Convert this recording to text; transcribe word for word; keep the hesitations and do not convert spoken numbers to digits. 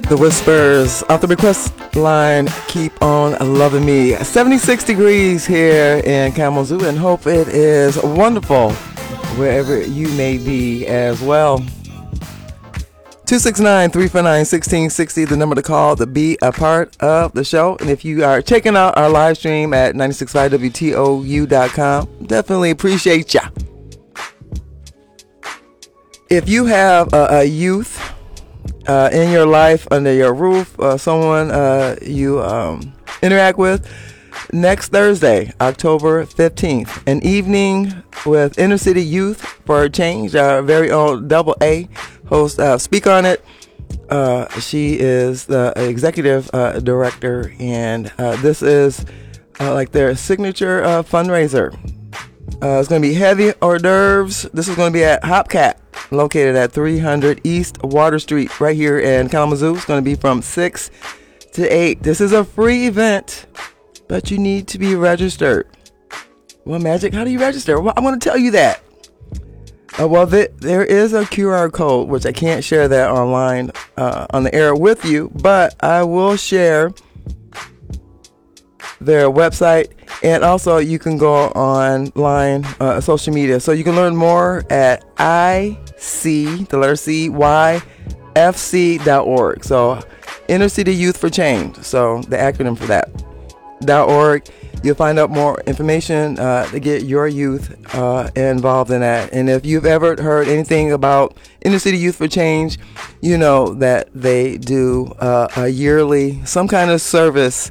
The Whispers off the request line. Keep on loving me. seventy-six degrees here in Kalamazoo, and hope it is wonderful wherever you may be as well. two six nine, three four nine, one six six zero, the number to call to be a part of the show. And if you are checking out our live stream at nine six five W T O U dot com, definitely appreciate ya. If you have a, a youth uh, in your life, under your roof, uh, someone uh, you um, interact with, next Thursday, October fifteenth, an evening with Inner City Youth for a Change, our very own Double A host, uh, speak on it. Uh, she is the executive uh, director, and uh, this is uh, like their signature uh, fundraiser. Uh, it's going to be heavy hors d'oeuvres. This is going to be at Hopcat, located at three hundred East Water Street, right here in Kalamazoo. It's going to be from six to eight. This is a free event, but you need to be registered. Well, Magic, how do you register? Well, I'm going to tell you that. Uh, well, th- there is a Q R code, which I can't share that online uh, on the air with you, but I will share their website, and also you can go online, uh, social media. So you can learn more at I C, the letter C, Y, F C dot org. So Inner City Youth for Change. So the acronym for that. .org. You'll find out more information uh, to get your youth uh, involved in that. And if you've ever heard anything about Inner City Youth for Change, you know that they do uh, a yearly, some kind of service